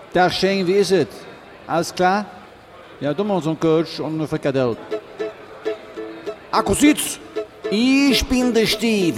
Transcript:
Tag Shane, wie ist es? Alles klar? Ja, du machst so einen Coach und eine Frikadelle. Akku Süd! Ich bin der Steve.